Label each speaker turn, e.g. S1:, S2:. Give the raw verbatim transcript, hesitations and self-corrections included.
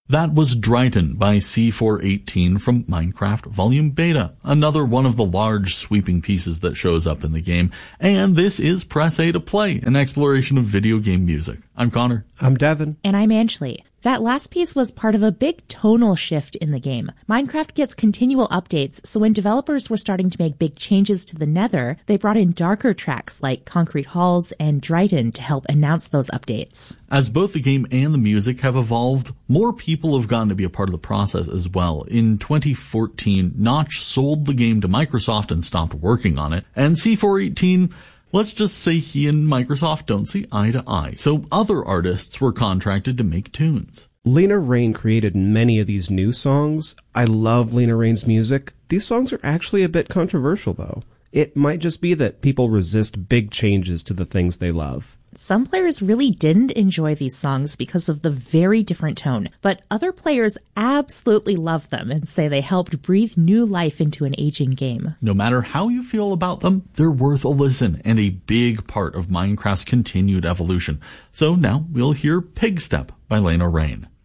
S1: That was Dryden by C four eighteen from Minecraft Volume Beta, another one of the large sweeping pieces that shows up in the game, and this is Press A to Play, an exploration of video game music. I'm Connor.
S2: I'm Devin.
S3: And I'm Angeli. That last piece was part of a big tonal shift in the game. Minecraft gets continual updates, so when developers were starting to make big changes to the Nether, they brought in darker tracks like Concrete Halls and Dryden to help announce those updates.
S1: As both the game and the music have evolved, more people have gotten to be a part of the process as well. In twenty fourteen, Notch sold the game to Microsoft and stopped working on it, and C four eighteen, let's just say he and Microsoft don't see eye to eye, so other artists were contracted to make tunes.
S2: Lena Raine created many of these new songs. I love Lena Raine's music. These songs are actually a bit controversial, though. It might just be that people resist big changes to the things they love.
S3: Some players really didn't enjoy these songs because of the very different tone, but other players absolutely love them and say they helped breathe new life into an aging game.
S1: No matter how you feel about them, they're worth a listen and a big part of Minecraft's continued evolution. So now we'll hear Pigstep by Lena Raine.